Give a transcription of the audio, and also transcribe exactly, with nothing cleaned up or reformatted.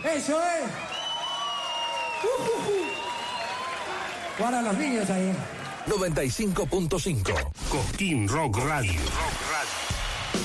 Eso es. Uh, uh, uh. Para los niños ahí. noventa y cinco punto cinco Cosquín Rock Radio. Rock Radio.